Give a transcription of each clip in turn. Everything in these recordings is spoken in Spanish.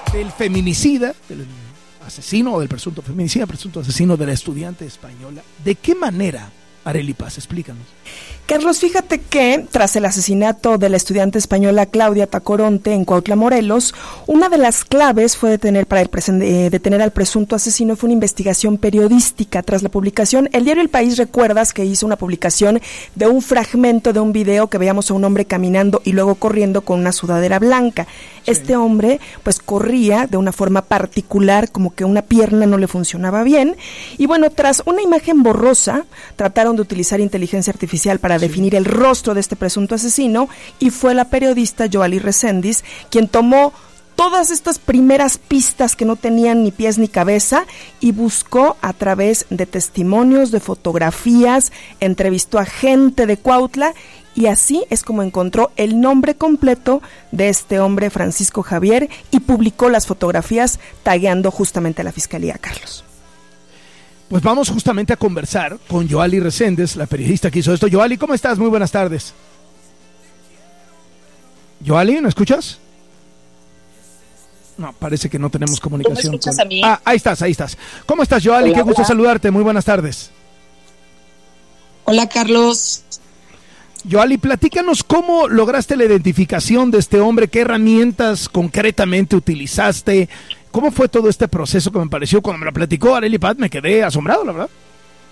del feminicida, del asesino o del presunto feminicida, presunto asesino de la estudiante española. ¿De qué manera, Arely Paz? Explícanos. Carlos, fíjate que tras el asesinato de la estudiante española Claudia Tacoronte en Cuautla, Morelos, una de las claves fue detener al presunto asesino. Fue una investigación periodística. Tras la publicación, el diario El País, recuerdas que hizo una publicación de un fragmento de un video que veíamos a un hombre caminando y luego corriendo con una sudadera blanca. Sí. Este hombre pues corría de una forma particular, como que una pierna no le funcionaba bien, y bueno, tras una imagen borrosa, trataron de utilizar inteligencia artificial para definir el rostro de este presunto asesino, y fue la periodista Yoali Reséndiz quien tomó todas estas primeras pistas que no tenían ni pies ni cabeza y buscó a través de testimonios, de fotografías, entrevistó a gente de Cuautla, y así es como encontró el nombre completo de este hombre, Francisco Javier, y publicó las fotografías tagueando justamente a la Fiscalía, Carlos. Pues vamos justamente a conversar con Yoali Reséndiz, la periodista que hizo esto. Yoali, ¿cómo estás? Muy buenas tardes. Yoali, ¿me escuchas? No, parece que no tenemos comunicación. ¿Tú me escuchas a mí? Ahí estás. ¿Cómo estás, Yoali? Qué gusto saludarte. Muy buenas tardes. Hola, Carlos. Yoali, platícanos cómo lograste la identificación de este hombre, qué herramientas concretamente utilizaste. ¿Cómo fue todo este proceso que me pareció? Cuando me lo platicó Arely Paz, me quedé asombrado, la verdad.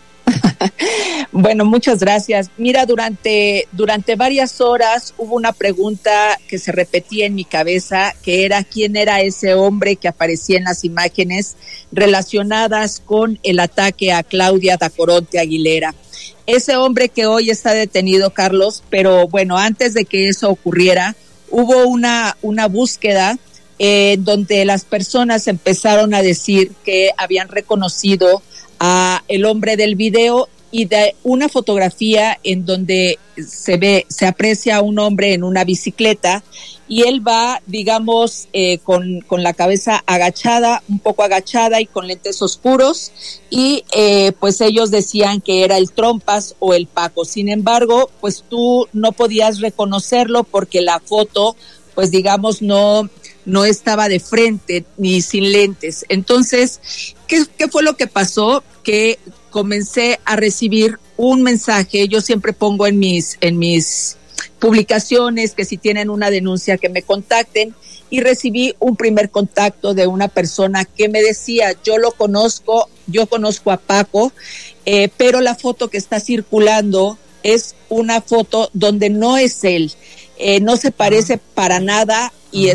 Bueno, muchas gracias. Mira, durante varias horas hubo una pregunta que se repetía en mi cabeza, que era quién era ese hombre que aparecía en las imágenes relacionadas con el ataque a Claudia Tacoronte Aguilera. Ese hombre que hoy está detenido, Carlos, pero bueno, antes de que eso ocurriera, hubo una búsqueda donde las personas empezaron a decir que habían reconocido a el hombre del video, y de una fotografía en donde se aprecia a un hombre en una bicicleta, y él va, digamos, con la cabeza agachada, un poco agachada y con lentes oscuros, y pues ellos decían que era el Trompas o el Paco. Sin embargo, pues tú no podías reconocerlo porque la foto, pues digamos, no estaba de frente ni sin lentes. Entonces, ¿qué fue lo que pasó? Que comencé a recibir un mensaje. Yo siempre pongo en mis publicaciones que si tienen una denuncia que me contacten, y recibí un primer contacto de una persona que me decía, yo conozco a Paco, pero la foto que está circulando es una foto donde no es él, no se parece para nada, y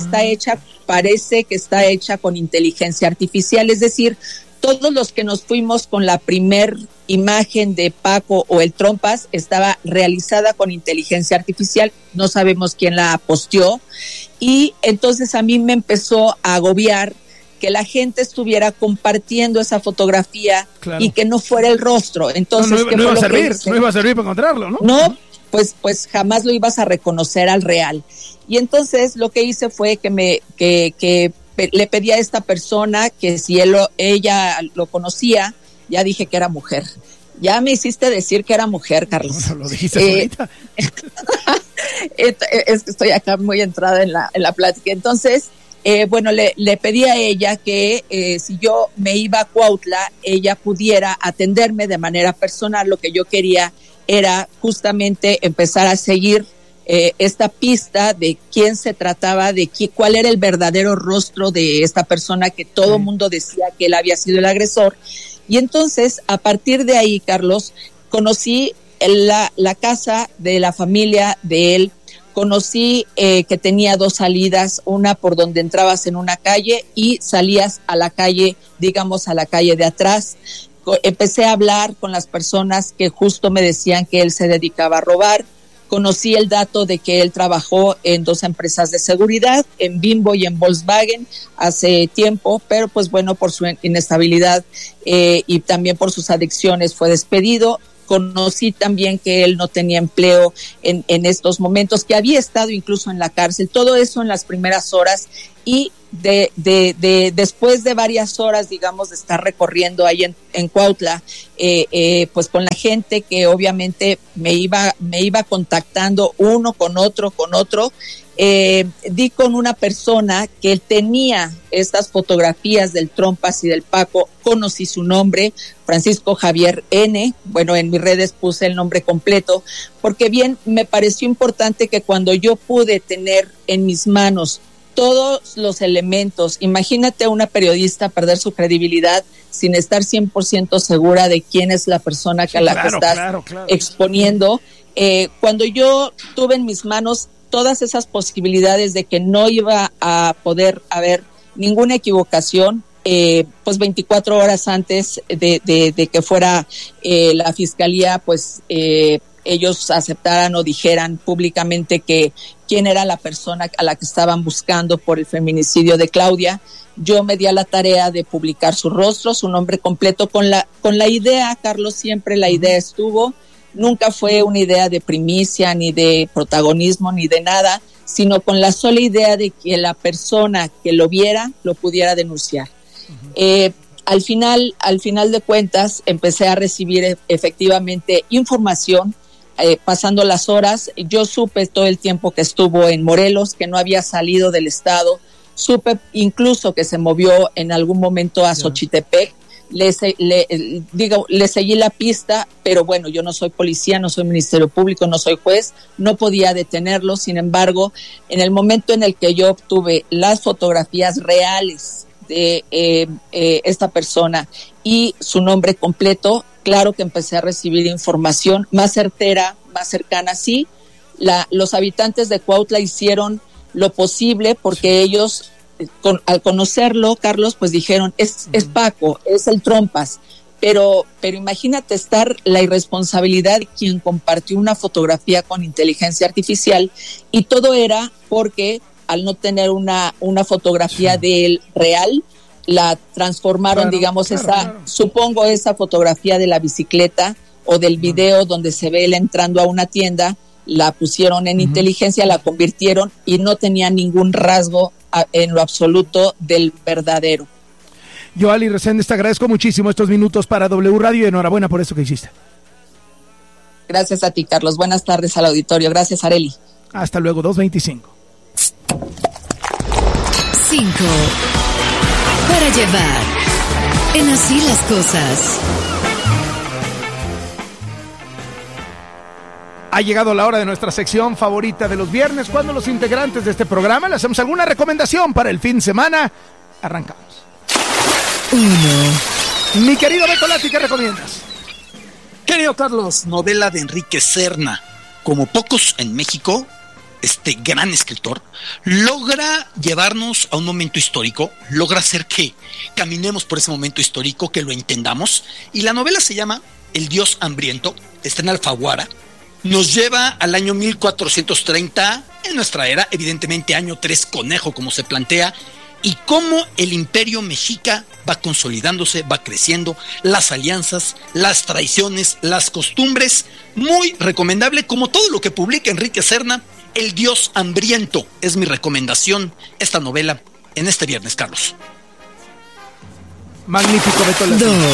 parece que está hecha con inteligencia artificial. Es decir, todos los que nos fuimos con la primer imagen de Paco o el Trompas estaba realizada con inteligencia artificial, no sabemos quién la posteó, y entonces a mí me empezó a agobiar que la gente estuviera compartiendo esa fotografía, claro, y que no fuera el rostro. Entonces, no iba a servir para encontrarlo, ¿no? No, pues jamás lo ibas a reconocer al real. Y entonces lo que hice fue que le pedí a esta persona que si ella lo conocía, ya dije que era mujer. Ya me hiciste decir que era mujer, Carlos. No, lo dijiste ahorita. Es que estoy acá muy entrada en la plática. Entonces, le pedí a ella que si yo me iba a Cuautla, ella pudiera atenderme de manera personal. Lo que yo quería era justamente empezar a seguir esta pista de quién se trataba, cuál era el verdadero rostro de esta persona que todo mundo decía que él había sido el agresor. Y entonces, a partir de ahí, Carlos, conocí la casa de la familia de él, conocí que tenía dos salidas, una por donde entrabas en una calle y salías a la calle, digamos a la calle de atrás. Empecé a hablar con las personas que justo me decían que él se dedicaba a robar. Conocí el dato de que él trabajó en dos empresas de seguridad, en Bimbo y en Volkswagen, hace tiempo, pero pues bueno, por su inestabilidad y también por sus adicciones fue despedido. Conocí también que él no tenía empleo en estos momentos, que había estado incluso en la cárcel, todo eso en las primeras horas, y después de varias horas, digamos, de estar recorriendo ahí en Cuautla, pues con la gente que obviamente me iba contactando uno con otro, di con una persona que tenía estas fotografías del Trompas y del Paco, conocí su nombre, Francisco Javier N. Bueno, en mis redes puse el nombre completo, porque bien me pareció importante que cuando yo pude tener en mis manos todos los elementos, imagínate a una periodista perder su credibilidad sin estar 100% segura de quién es la persona que que estás exponiendo. Cuando yo tuve en mis manos todas esas posibilidades de que no iba a poder haber ninguna equivocación, pues 24 horas antes de que fuera la fiscalía, pues ellos aceptaran o dijeran públicamente que quién era la persona a la que estaban buscando por el feminicidio de Claudia, yo me di a la tarea de publicar su rostro, su nombre completo, con la idea, Carlos, siempre la idea estuvo. Nunca fue una idea de primicia, ni de protagonismo, ni de nada, sino con la sola idea de que la persona que lo viera, lo pudiera denunciar. Al final de cuentas, empecé a recibir efectivamente información, pasando las horas. Yo supe todo el tiempo que estuvo en Morelos, que no había salido del estado. Supe incluso que se movió en algún momento a Xochitepec. Le seguí la pista, pero bueno, yo no soy policía, no soy Ministerio Público, no soy juez, no podía detenerlo. Sin embargo, en el momento en el que yo obtuve las fotografías reales de esta persona y su nombre completo, claro que empecé a recibir información más certera, más cercana. Sí, los habitantes de Cuautla hicieron lo posible porque ellos, al conocerlo, Carlos, pues dijeron, es Paco, es el Trompas, pero imagínate estar la irresponsabilidad de quien compartió una fotografía con inteligencia artificial, y todo era porque al no tener una fotografía de él real, la transformaron, supongo esa fotografía de la bicicleta o del video donde se ve él entrando a una tienda, la pusieron en inteligencia, la convirtieron y no tenía ningún rasgo en lo absoluto del verdadero. Yoali Reséndez, te agradezco muchísimo estos minutos para W Radio y enhorabuena por eso que hiciste. Gracias a ti, Carlos. Buenas tardes al auditorio. Gracias, Arely. Hasta luego, 2:25. 5 para llevar. En Así las Cosas. Ha llegado la hora de nuestra sección favorita de los viernes, cuando los integrantes de este programa le hacemos alguna recomendación para el fin de semana. Arrancamos. 1. Mi querido Beto Lati, ¿qué recomiendas? Querido Carlos, novela de Enrique Serna. Como pocos en México, este gran escritor logra llevarnos a un momento histórico, logra hacer que caminemos por ese momento histórico, que lo entendamos. Y la novela se llama El Dios Hambriento, está en Alfaguara. Nos lleva al año 1430 en nuestra era, evidentemente año 3 conejo como se plantea, y cómo el imperio mexica va consolidándose, va creciendo, las alianzas, las traiciones, las costumbres. Muy recomendable, como todo lo que publica Enrique Serna. El Dios Hambriento es mi recomendación, esta novela en este viernes, Carlos. Magnífico, Beto Lati. 2.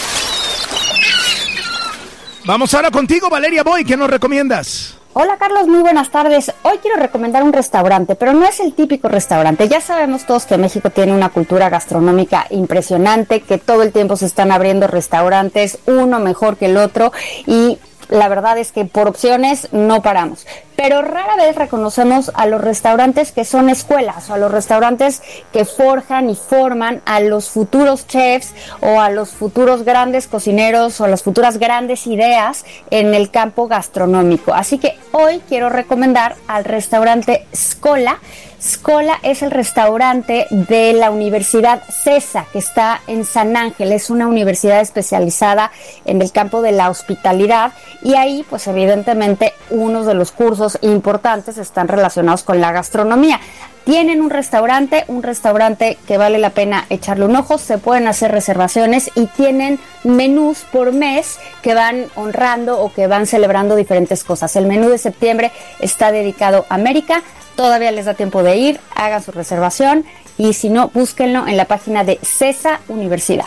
Vamos ahora contigo, Valeria Boy, ¿qué nos recomiendas? Hola Carlos, muy buenas tardes. Hoy quiero recomendar un restaurante, pero no es el típico restaurante. Ya sabemos todos que México tiene una cultura gastronómica impresionante, que todo el tiempo se están abriendo restaurantes, uno mejor que el otro, y la verdad es que por opciones no paramos. Pero rara vez reconocemos a los restaurantes que son escuelas, o a los restaurantes que forjan y forman a los futuros chefs, o a los futuros grandes cocineros, o a las futuras grandes ideas en el campo gastronómico. Así que hoy quiero recomendar al restaurante Scola. Scola es el restaurante de la Universidad CESA, que está en San Ángel. Es una universidad especializada en el campo de la hospitalidad, y ahí pues evidentemente unos de los cursos importantes están relacionados con la gastronomía. Tienen un restaurante que vale la pena echarle un ojo, se pueden hacer reservaciones y tienen menús por mes que van honrando o que van celebrando diferentes cosas. El menú de septiembre está dedicado a América, todavía les da tiempo de ir, hagan su reservación, y si no, búsquenlo en la página de CESA Universidad.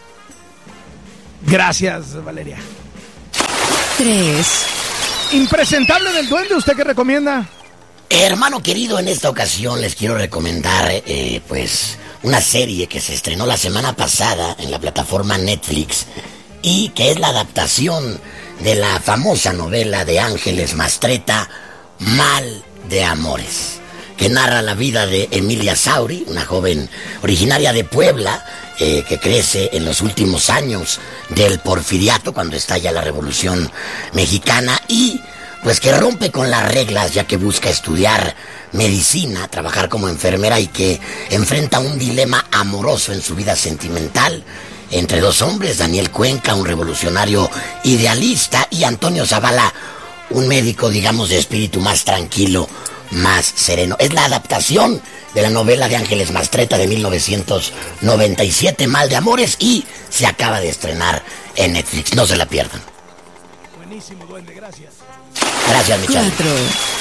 Gracias, Valeria. 3. Impresentable del Duende, ¿usted qué recomienda? Hermano querido, en esta ocasión les quiero recomendar pues una serie que se estrenó la semana pasada en la plataforma Netflix y que es la adaptación de la famosa novela de Ángeles Mastretta, Mal de Amores, que narra la vida de Emilia Sauri, una joven originaria de Puebla, que crece en los últimos años del Porfiriato, cuando estalla la Revolución Mexicana, y pues que rompe con las reglas ya que busca estudiar medicina, trabajar como enfermera, y que enfrenta un dilema amoroso en su vida sentimental entre dos hombres, Daniel Cuenca, un revolucionario idealista, y Antonio Zavala, un médico, digamos, de espíritu más tranquilo, más sereno. Es la adaptación de la novela de Ángeles Mastretta de 1997, Mal de Amores, y se acaba de estrenar en Netflix. No se la pierdan. Buenísimo, duende, gracias. Gracias, Michelle. 4.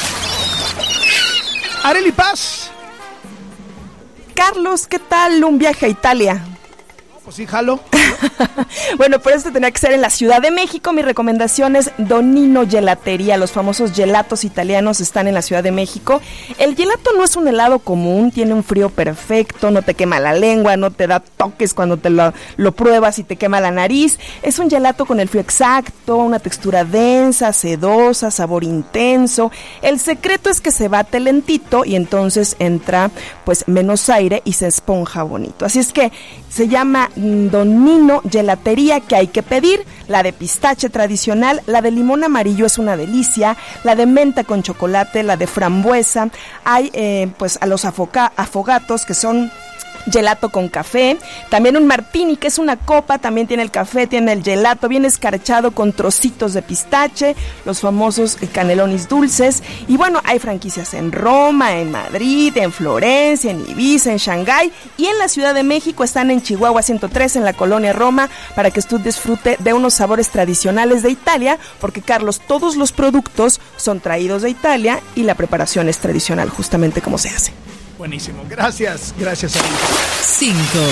Arely Paz. Carlos, ¿qué tal un viaje a Italia? Pues sí, jalo. Bueno, por eso tenía que ser en la Ciudad de México. Mi recomendación es Donino Gelatería. Los famosos gelatos italianos están en la Ciudad de México. El gelato no es un helado común, tiene un frío perfecto, no te quema la lengua, no te da toques cuando te lo pruebas y te quema la nariz. Es un gelato con el frío exacto, una textura densa, sedosa, sabor intenso. El secreto es que se bate lentito y entonces entra pues menos aire y se esponja bonito. Así es que se llama Donino Gelatería, que hay que pedir la de pistache tradicional, la de limón amarillo es una delicia, la de menta con chocolate, la de frambuesa, hay pues a los afogatos, que son gelato con café, también un martini, que es una copa, también tiene el café, tiene el gelato, viene escarchado con trocitos de pistache, los famosos canelonis dulces, y bueno, hay franquicias en Roma, en Madrid, en Florencia, en Ibiza, en Shanghái, y en la Ciudad de México están en Chihuahua 103, en la colonia Roma, para que usted disfrute de unos sabores tradicionales de Italia, porque Carlos, todos los productos son traídos de Italia y la preparación es tradicional, justamente como se hace. Buenísimo, gracias, Arely. 5.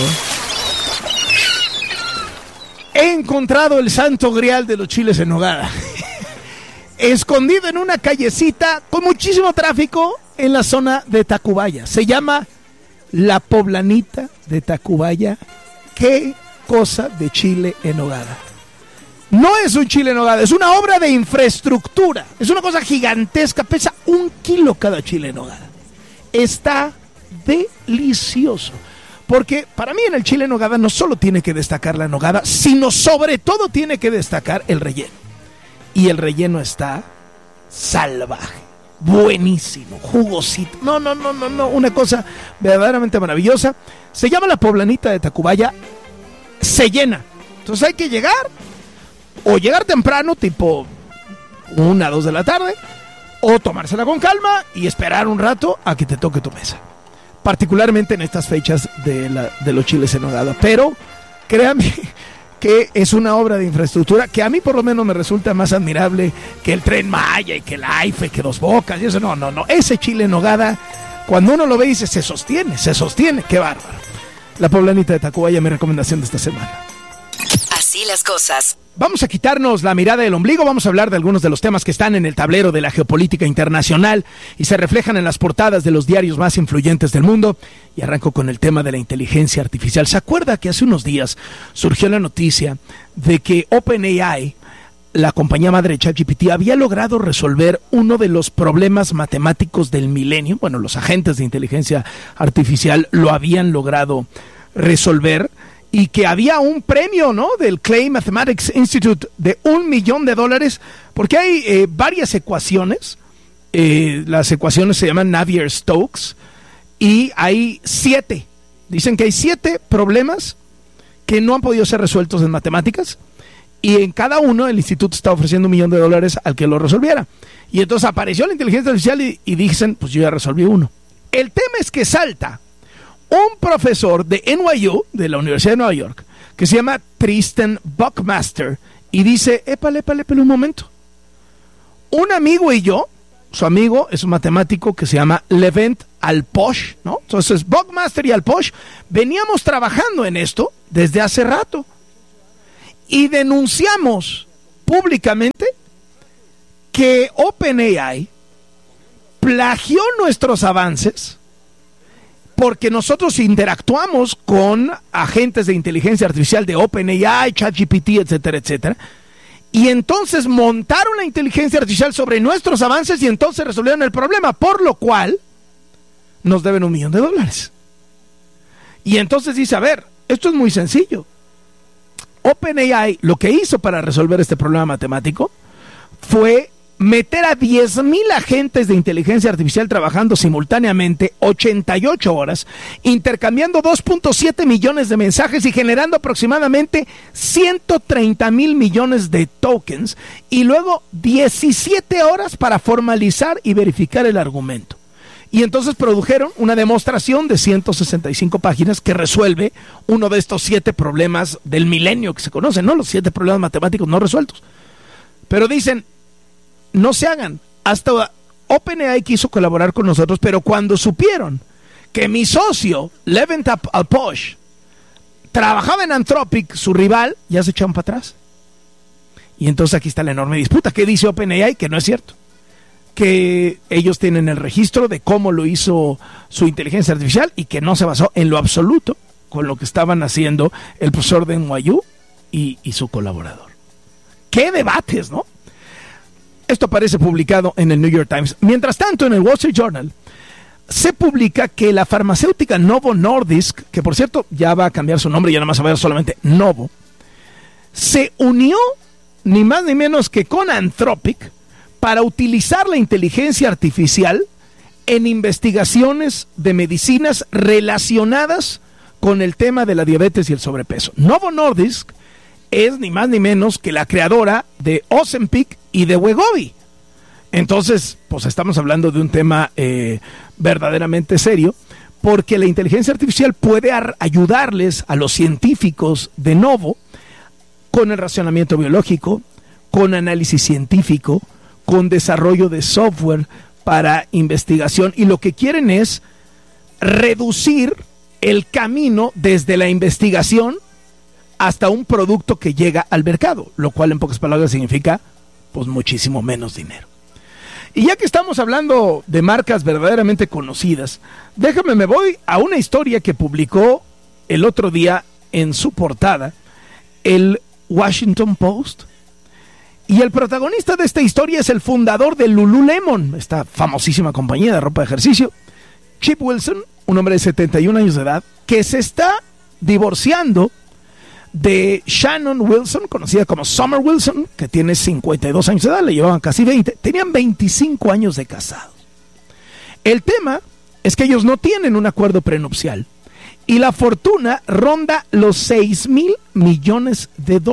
He encontrado el santo grial de los chiles en nogada. Escondido en una callecita con muchísimo tráfico en la zona de Tacubaya. Se llama La Poblanita de Tacubaya. Qué cosa de chile en nogada. No es un chile en nogada, es una obra de infraestructura. Es una cosa gigantesca, pesa 1 kilo cada chile en nogada. Está delicioso, porque para mí en el chile en nogada no solo tiene que destacar la nogada, sino sobre todo tiene que destacar el relleno. Y el relleno está salvaje, buenísimo, jugosito. No, una cosa verdaderamente maravillosa. Se llama La Poblanita de Tacubaya. Se llena, entonces hay que llegar temprano, tipo 1, 2 de la tarde, o tomársela con calma y esperar un rato a que te toque tu mesa. Particularmente en estas fechas de los chiles en nogada. Pero créanme que es una obra de infraestructura que a mí por lo menos me resulta más admirable que el Tren Maya y que el AIFE, que Dos Bocas y eso. No. Ese chile en nogada, cuando uno lo ve, dice, se sostiene. Qué bárbaro. La Poblanita de Tacubaya, mi recomendación de esta semana. Así las cosas. Vamos a quitarnos la mirada del ombligo, vamos a hablar de algunos de los temas que están en el tablero de la geopolítica internacional y se reflejan en las portadas de los diarios más influyentes del mundo. Y arranco con el tema de la inteligencia artificial. ¿Se acuerda que hace unos días surgió la noticia de que OpenAI, la compañía madre de ChatGPT, había logrado resolver uno de los problemas matemáticos del milenio? Bueno, los agentes de inteligencia artificial lo habían logrado resolver. Y que había un premio, ¿no?, del Clay Mathematics Institute de $1 millón, porque hay varias ecuaciones. Las ecuaciones se llaman Navier-Stokes y hay 7. Dicen que hay 7 problemas que no han podido ser resueltos en matemáticas y en cada uno el instituto está ofreciendo $1 millón al que lo resolviera. Y entonces apareció la inteligencia artificial y dicen, pues yo ya resolví uno. El tema es que salta un profesor de NYU, de la Universidad de Nueva York, que se llama Tristan Buckmaster, y dice, épale un momento. Un amigo y yo, su amigo es un matemático que se llama Levent Alposh, ¿no? Entonces Buckmaster y Alposh veníamos trabajando en esto desde hace rato y denunciamos públicamente que OpenAI plagió nuestros avances porque nosotros interactuamos con agentes de inteligencia artificial de OpenAI, ChatGPT, etcétera, etcétera. Y entonces montaron la inteligencia artificial sobre nuestros avances y entonces resolvieron el problema, por lo cual nos deben $1 millón. Y entonces dice, a ver, esto es muy sencillo. OpenAI lo que hizo para resolver este problema matemático fue meter a 10,000 agentes de inteligencia artificial trabajando simultáneamente 88 horas, intercambiando 2.7 millones de mensajes y generando aproximadamente 130,000 millones de tokens, y luego 17 horas para formalizar y verificar el argumento. Y entonces produjeron una demostración de 165 páginas que resuelve uno de estos 7 problemas del milenio que se conocen, ¿no? Los 7 problemas matemáticos no resueltos. Pero dicen, no se hagan. Hasta OpenAI quiso colaborar con nosotros, pero cuando supieron que mi socio, Levent Alposh, trabajaba en Anthropic, su rival, ya se echaron para atrás. Y entonces aquí está la enorme disputa. ¿Qué dice OpenAI? Que no es cierto. Que ellos tienen el registro de cómo lo hizo su inteligencia artificial y que no se basó en lo absoluto con lo que estaban haciendo el profesor de NYU y su colaborador. ¡Qué debates!, ¿no? Esto aparece publicado en el New York Times. Mientras tanto, en el Wall Street Journal se publica que la farmacéutica Novo Nordisk, que por cierto ya va a cambiar su nombre, ya nada más va a ver solamente Novo, se unió ni más ni menos que con Anthropic para utilizar la inteligencia artificial en investigaciones de medicinas relacionadas con el tema de la diabetes y el sobrepeso. Novo Nordisk es ni más ni menos que la creadora de Ozempic y de Wegovy. Entonces, pues estamos hablando de un tema verdaderamente serio, porque la inteligencia artificial puede ayudarles a los científicos de Novo con el racionamiento biológico, con análisis científico, con desarrollo de software para investigación, y lo que quieren es reducir el camino desde la investigación hasta un producto que llega al mercado, lo cual en pocas palabras significa pues muchísimo menos dinero. Y ya que estamos hablando de marcas verdaderamente conocidas, me voy a una historia que publicó el otro día en su portada el Washington Post. Y el protagonista de esta historia es el fundador de Lululemon, esta famosísima compañía de ropa de ejercicio, Chip Wilson, un hombre de 71 años de edad, que se está divorciando de Shannon Wilson, conocida como Summer Wilson, que tiene 52 años de edad, le llevaban casi 20, tenían 25 años de casados. El tema es que ellos no tienen un acuerdo prenupcial y la fortuna ronda los $6,000 millones.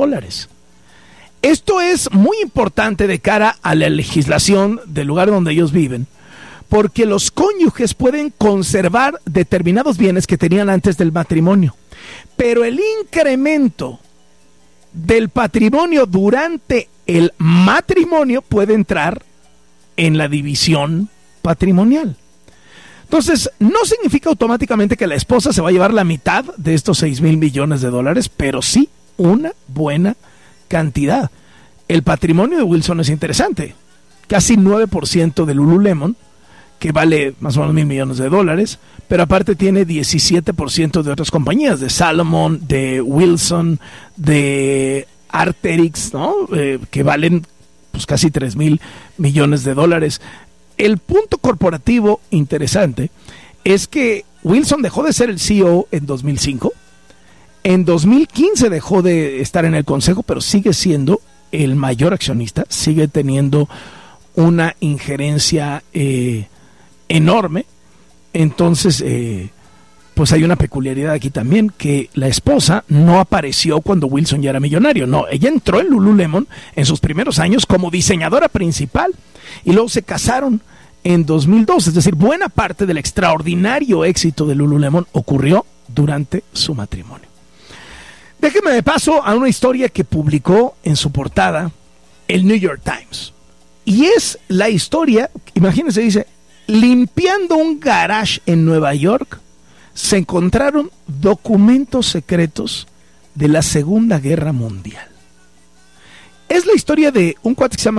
Esto es muy importante de cara a la legislación del lugar donde ellos viven, porque los cónyuges pueden conservar determinados bienes que tenían antes del matrimonio, pero el incremento del patrimonio durante el matrimonio puede entrar en la división patrimonial. Entonces, no significa automáticamente que la esposa se va a llevar la mitad de estos $6,000 millones, pero sí una buena cantidad. El patrimonio de Wilson es interesante. Casi 9% de Lululemon, que vale más o menos $1,000 millones, pero aparte tiene 17% de otras compañías, de Salomon, de Wilson, de Arc'teryx, ¿no? Que valen pues casi $3,000 millones. El punto corporativo interesante es que Wilson dejó de ser el CEO en 2005. En 2015 dejó de estar en el consejo, pero sigue siendo el mayor accionista, sigue teniendo una injerencia enorme. Entonces, pues hay una peculiaridad aquí también, que la esposa no apareció cuando Wilson ya era millonario. No, ella entró en Lululemon en sus primeros años como diseñadora principal y luego se casaron en 2002. Es decir, buena parte del extraordinario éxito de Lululemon ocurrió durante su matrimonio. Déjeme de paso a una historia que publicó en su portada el New York Times. Y es la historia, imagínense, dice, limpiando un garage en Nueva York, se encontraron documentos secretos de la Segunda Guerra Mundial. Es la historia de un cuate que se llama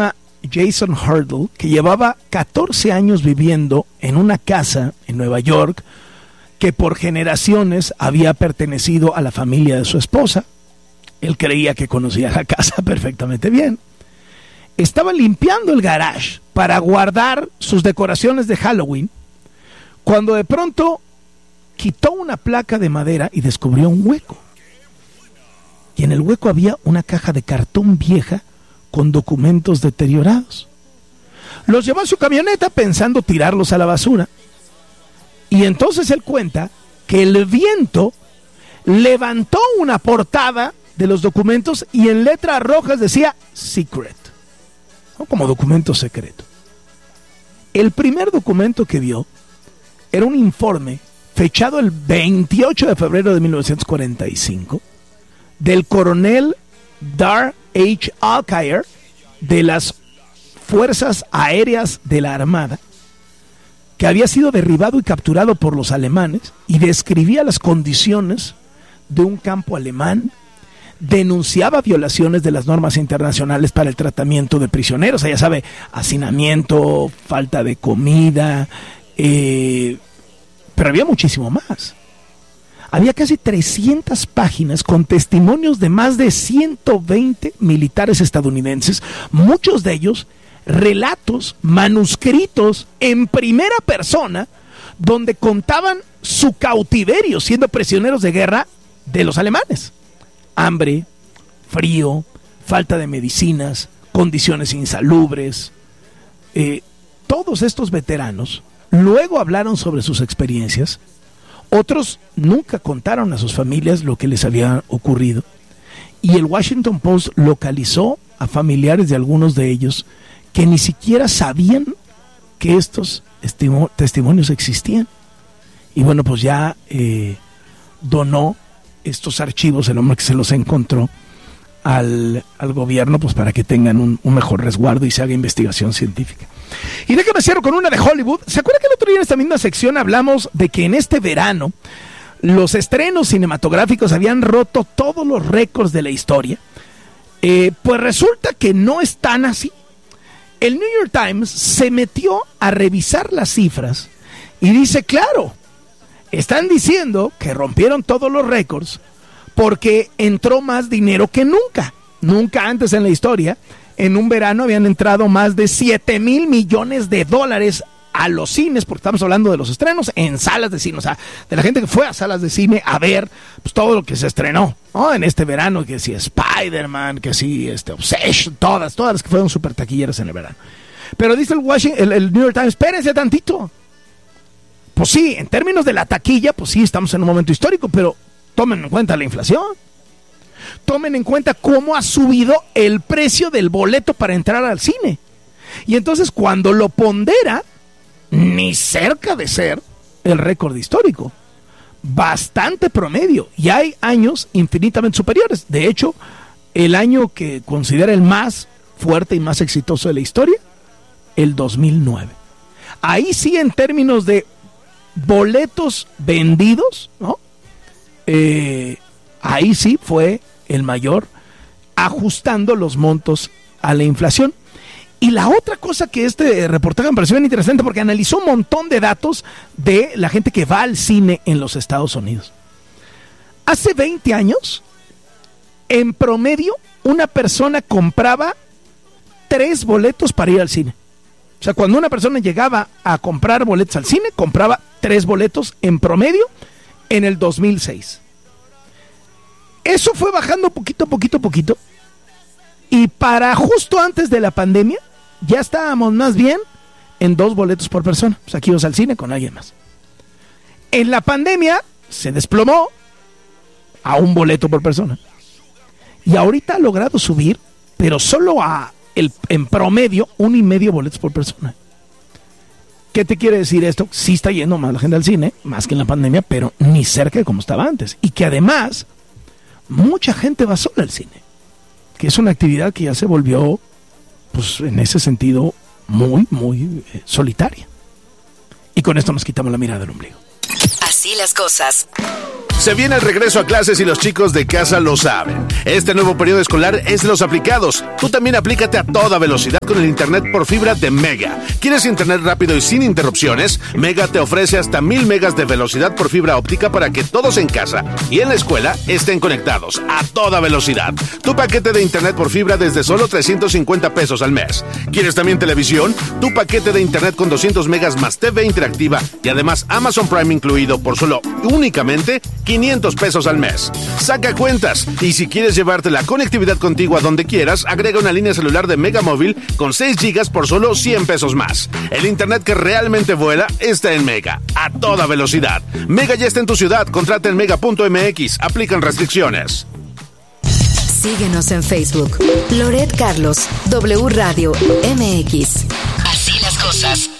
Jason Hurdle, que llevaba 14 años viviendo en una casa en Nueva York que por generaciones había pertenecido a la familia de su esposa. Él creía que conocía la casa perfectamente bien. Estaba limpiando el garage para guardar sus decoraciones de Halloween, cuando de pronto quitó una placa de madera y descubrió un hueco. Y en el hueco había una caja de cartón vieja con documentos deteriorados. Los llevó a su camioneta pensando tirarlos a la basura. Y entonces él cuenta que el viento levantó una portada de los documentos y en letras rojas decía Secret, ¿no? Como documento secreto. El primer documento que vio era un informe fechado el 28 de febrero de 1945 del coronel Dar H. Alkire de las Fuerzas Aéreas de la Armada, que había sido derribado y capturado por los alemanes, y describía las condiciones de un campo alemán, denunciaba violaciones de las normas internacionales para el tratamiento de prisioneros, ya sabe, hacinamiento, falta de comida, pero había muchísimo más. Había casi 300 páginas con testimonios de más de 120 militares estadounidenses, muchos de ellos relatos manuscritos en primera persona, donde contaban su cautiverio siendo prisioneros de guerra de los alemanes. Hambre, frío, falta de medicinas, condiciones insalubres. Todos estos veteranos luego hablaron sobre sus experiencias. Otros nunca contaron a sus familias lo que les había ocurrido. Y el Washington Post localizó a familiares de algunos de ellos que ni siquiera sabían que estos testimonios existían. Y bueno, pues ya donó estos archivos, el hombre que se los encontró, al gobierno, pues para que tengan un mejor resguardo y se haga investigación científica. Y déjame cierro con una de Hollywood. ¿Se acuerda que el otro día en esta misma sección hablamos de que en este verano los estrenos cinematográficos habían roto todos los récords de la historia? Pues resulta que no es tan así. El New York Times se metió a revisar las cifras y dice, claro, están diciendo que rompieron todos los récords porque entró más dinero que nunca. Nunca antes en la historia, en un verano habían entrado más de 7,000 millones de dólares a los cines, porque estamos hablando de los estrenos en salas de cine, o sea, de la gente que fue a salas de cine a ver pues, todo lo que se estrenó, ¿no? En este verano, que si Spider-Man, que si Obsession, todas las que fueron súper taquilleras en el verano. Pero dice el New York Times, espérense tantito. Pues sí, en términos de la taquilla, pues sí, estamos en un momento histórico, pero tomen en cuenta la inflación. Tomen en cuenta cómo ha subido el precio del boleto para entrar al cine. Y entonces cuando lo pondera, ni cerca de ser el récord histórico. Bastante promedio. Y hay años infinitamente superiores. De hecho, el año que considera el más fuerte y más exitoso de la historia, el 2009. Ahí sí, en términos de boletos vendidos, ¿no? Ahí sí fue el mayor, ajustando los montos a la inflación. Y la otra cosa que este reportaje me pareció bien interesante, porque analizó un montón de datos de la gente que va al cine en los Estados Unidos. Hace 20 años, en promedio, una persona compraba 3 boletos para ir al cine. O sea, cuando una persona llegaba a comprar boletos al cine, compraba 3 boletos en promedio en el 2006. Eso fue bajando poquito. Y para justo antes de la pandemia, ya estábamos más bien en 2 boletos por persona. Pues aquí ibas al cine con alguien más. En la pandemia se desplomó a 1 boleto por persona. Y ahorita ha logrado subir, pero solo en promedio, 1,5 boletos por persona. ¿Qué te quiere decir esto? Sí está yendo más la gente al cine, más que en la pandemia, pero ni cerca de como estaba antes. Y que además, mucha gente va sola al cine, que es una actividad que ya se volvió, pues en ese sentido, muy solitaria. Y con esto nos quitamos la mirada del ombligo. Así las cosas. Se viene el regreso a clases y los chicos de casa lo saben. Este nuevo periodo escolar es de los aplicados. Tú también aplícate a toda velocidad con el internet por fibra de Mega. ¿Quieres internet rápido y sin interrupciones? Mega te ofrece hasta 1000 megas de velocidad por fibra óptica para que todos en casa y en la escuela estén conectados a toda velocidad. Tu paquete de internet por fibra desde solo 350 pesos al mes. ¿Quieres también televisión? Tu paquete de internet con 200 megas más TV interactiva y además Amazon Prime incluido por solo únicamente 500 pesos al mes. Saca cuentas y si quieres llevarte la conectividad contigo a donde quieras, agrega una línea celular de Mega Móvil con 6 gigas por solo 100 pesos más. El internet que realmente vuela está en Mega, a toda velocidad. Mega ya está en tu ciudad, contrata en mega.mx, aplican restricciones. Síguenos en Facebook. Loret Carlos, W Radio MX. Así las cosas.